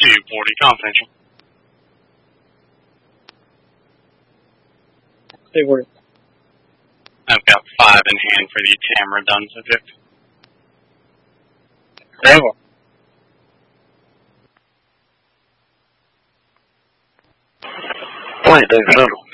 240 confidential. 240. I've got 5 in hand for the camera done subject. Never. Point Dave Central.